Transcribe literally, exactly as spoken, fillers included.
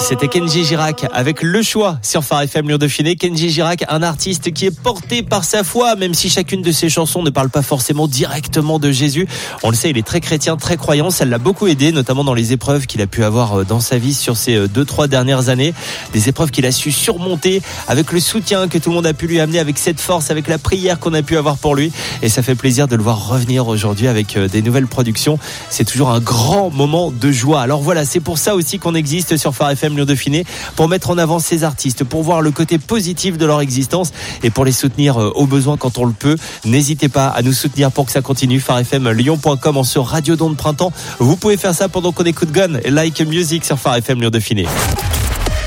C'était Kenji Girac avec Le Choix sur Phare F M Lyon Dauphiné. Kenji Girac, un artiste qui est porté par sa foi, même si chacune de ses chansons ne parle pas forcément directement de Jésus. On le sait, il est très chrétien, très croyant. Ça l'a beaucoup aidé, notamment dans les épreuves qu'il a pu avoir dans sa vie sur ces deux, trois dernières années. Des épreuves qu'il a su surmonter avec le soutien que tout le monde a pu lui amener, avec cette force, avec la prière qu'on a pu avoir pour lui. Et ça fait plaisir de le voir revenir aujourd'hui avec des nouvelles productions. C'est toujours un grand moment de joie. Alors voilà, c'est pour ça aussi qu'on existe sur Phare F M Lyon Dauphiné, pour mettre en avant ces artistes, pour voir le côté positif de leur existence et pour les soutenir au besoin quand on le peut. N'hésitez pas à nous soutenir pour que ça continue. Phare F M Lyon point com en ce Radio Don de printemps. Vous pouvez faire ça pendant qu'on écoute Gun et Like Music sur Phare F M Lyon Dauphiné.